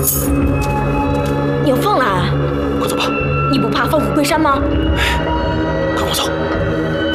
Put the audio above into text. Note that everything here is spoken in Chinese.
你要放了啊？ 快走吧。 你不怕放虎归山吗？ 跟我走。